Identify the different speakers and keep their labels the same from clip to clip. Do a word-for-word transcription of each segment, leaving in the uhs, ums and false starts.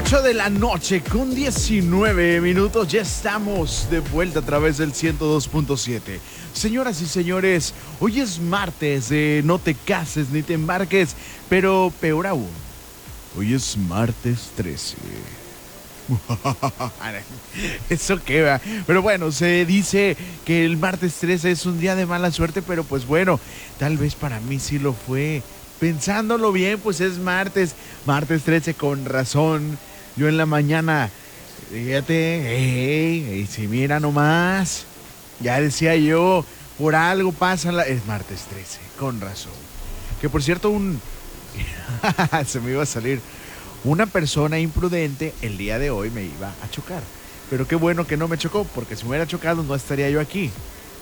Speaker 1: ocho de la noche con diecinueve minutos, ya estamos de vuelta a través del ciento dos punto siete. Señoras y señores, hoy es martes de no te cases ni te embarques, pero peor aún, hoy es martes trece. Eso qué va. Pero bueno, se dice que el martes trece es un día de mala suerte, pero pues bueno, tal vez para mí sí lo fue. Pensándolo bien, pues es martes, martes trece, con razón. Yo en la mañana, fíjate, hey, si mira nomás, ya decía yo, por algo pasa la... Es martes trece, con razón. Que por cierto, un... se me iba a salir. Una persona imprudente el día de hoy me iba a chocar. Pero qué bueno que no me chocó, porque si me hubiera chocado no estaría yo aquí.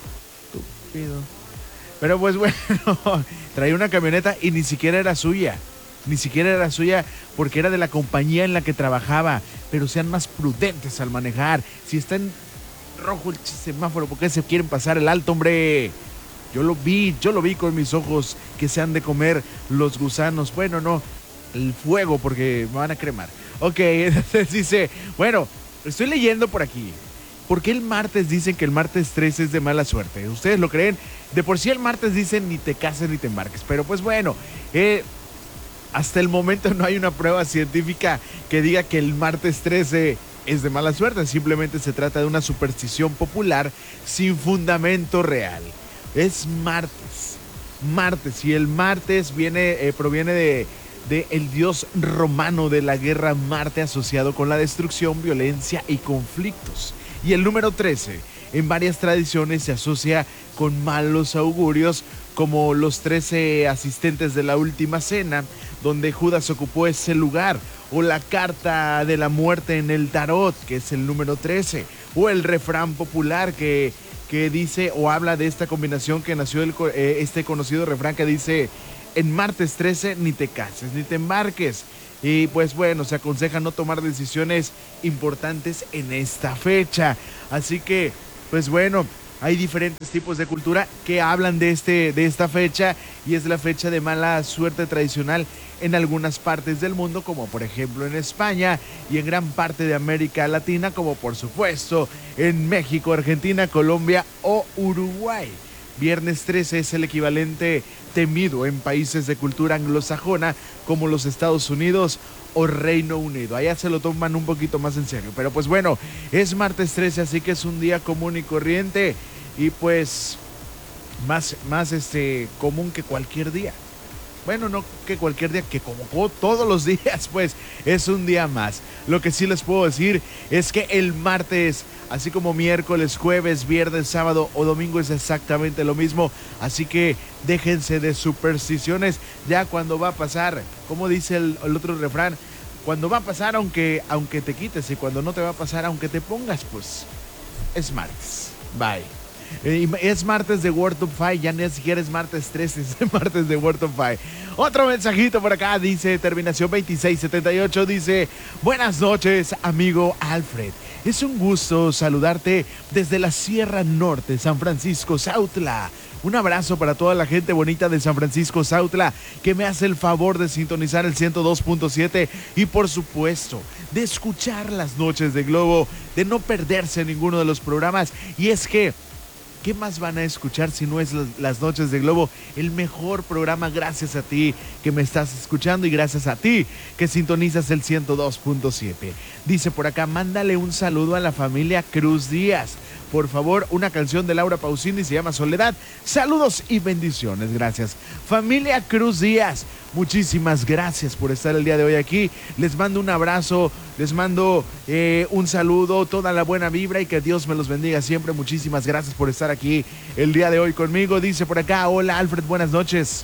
Speaker 1: Estúpido. Pero pues bueno, traía una camioneta y ni siquiera era suya. Ni siquiera era suya porque era de la compañía en la que trabajaba. Pero sean más prudentes al manejar. Si está en rojo el semáforo, ¿por qué se quieren pasar el alto, hombre? Yo lo vi, yo lo vi con mis ojos, que se han de comer los gusanos. Bueno, no, el fuego, porque me van a cremar. Ok, entonces dice, bueno, estoy leyendo por aquí. ¿Por qué el martes dicen que el martes trece es de mala suerte? ¿Ustedes lo creen? De por sí el martes dicen ni te cases ni te embarques. Pero pues bueno, eh, hasta el momento no hay una prueba científica que diga que el martes trece es de mala suerte. Simplemente se trata de una superstición popular sin fundamento real. Es martes, martes. Y el martes viene, eh, proviene de... de el dios romano de la guerra, Marte, asociado con la destrucción, violencia y conflictos. Y el número trece, en varias tradiciones se asocia con malos augurios, como los trece asistentes de la última cena, donde Judas ocupó ese lugar, o la carta de la muerte en el tarot, que es el número trece, o el refrán popular que, que dice o habla de esta combinación que nació el, eh, este conocido refrán que dice: en martes trece ni te cases ni te embarques. Y pues bueno, se aconseja no tomar decisiones importantes en esta fecha. Así que, pues bueno, hay diferentes tipos de cultura que hablan de, este, de esta fecha, y es la fecha de mala suerte tradicional en algunas partes del mundo, como por ejemplo en España, y en gran parte de América Latina, como por supuesto en México, Argentina, Colombia o Uruguay. Viernes trece es el equivalente temido en países de cultura anglosajona como los Estados Unidos o Reino Unido. Allá se lo toman un poquito más en serio. Pero pues bueno, es martes trece, así que es un día común y corriente, y pues más, más este, común que cualquier día. Bueno, no que cualquier día, que como todos los días, pues es un día más. Lo que sí les puedo decir es que el martes, así como miércoles, jueves, viernes, sábado o domingo, es exactamente lo mismo. Así que déjense de supersticiones. Ya cuando va a pasar, como dice el, el otro refrán, cuando va a pasar aunque, aunque te quites, y cuando no te va a pasar aunque te pongas, pues es martes. Bye. Eh, es martes de Word of Five, ya ni siquiera es martes trece, es martes de Word of Five. Otro mensajito por acá, dice terminación veintiséis setenta y ocho, dice: buenas noches, amigo Alfred. Es un gusto saludarte desde la Sierra Norte, San Francisco, Sautla. Un abrazo para toda la gente bonita de San Francisco, Sautla, que me hace el favor de sintonizar el ciento dos punto siete y por supuesto de escuchar las noches de Globo, de no perderse ninguno de los programas. Y es que ¿qué más van a escuchar si no es Las Noches de Globo? El mejor programa, gracias a ti que me estás escuchando y gracias a ti que sintonizas el ciento dos punto siete. Dice por acá: mándale un saludo a la familia Cruz Díaz. Por favor, una canción de Laura Pausini, se llama Soledad. Saludos y bendiciones, gracias. Familia Cruz Díaz, muchísimas gracias por estar el día de hoy aquí. Les mando un abrazo, les mando eh, un saludo, toda la buena vibra, y que Dios me los bendiga siempre. Muchísimas gracias por estar aquí el día de hoy conmigo. Dice por acá: hola Alfred, buenas noches.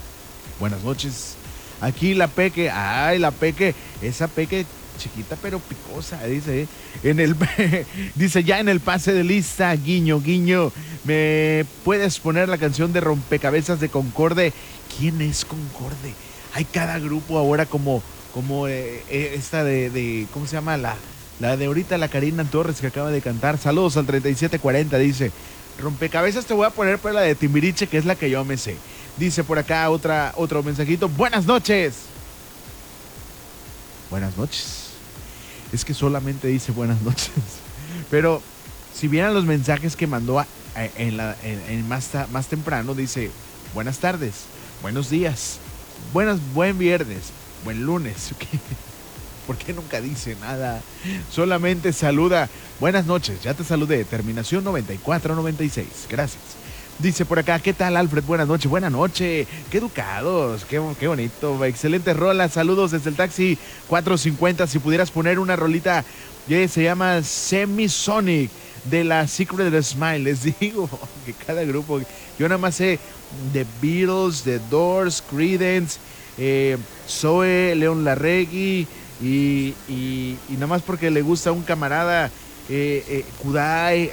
Speaker 1: Buenas noches. Aquí la Peque, ay, la Peque, esa Peque chiquita pero picosa, dice, en el dice: ya en el pase de lista, guiño, guiño, ¿me puedes poner la canción de Rompecabezas de Concorde? ¿Quién es Concorde? Hay cada grupo ahora como, como eh, esta de, de, ¿cómo se llama? La, la de ahorita, la Karina Torres, que acaba de cantar. Saludos al treinta y siete cuarenta, dice. Rompecabezas te voy a poner por la de Timbiriche, que es la que yo me sé. Dice por acá otra, otro mensajito: buenas noches. Buenas noches. Es que solamente dice buenas noches. Pero si vieran los mensajes que mandó a, a, en la, en, en más, ta, más temprano, dice buenas tardes, buenos días, buenas, buen viernes, buen lunes. ¿Por qué nunca dice nada? Solamente saluda. Buenas noches, ya te saludé. Terminación noventa y cuatro noventa y seis. Gracias. Dice por acá, ¿qué tal, Alfred? Buenas noches, buenas noches. Qué educados, qué, qué bonito. Excelente rola. Saludos desde el taxi cuatrocientos cincuenta. Si pudieras poner una rolita, yeah, se llama Semisonic de la Secret Smile. Les digo que cada grupo, yo nada más sé The Beatles, The Doors, Creedence, eh, Zoe, León Larregui. Y, y, y nada más porque le gusta a un camarada, eh, eh, Kudai.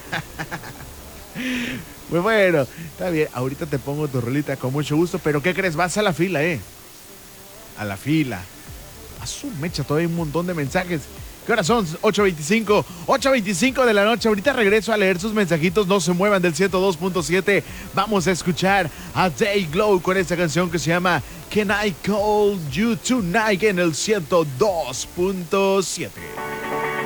Speaker 1: Pues bueno, está bien. Ahorita te pongo tu rolita con mucho gusto. Pero ¿qué crees? Vas a la fila, ¿eh? A la fila. A su mecha, todavía hay un montón de mensajes. ¿Qué horas son? ocho veinticinco. ocho veinticinco de la noche. Ahorita regreso a leer sus mensajitos. No se muevan del ciento dos punto siete. Vamos a escuchar a Day Glow con esta canción que se llama Can I Call You Tonight en el ciento dos punto siete.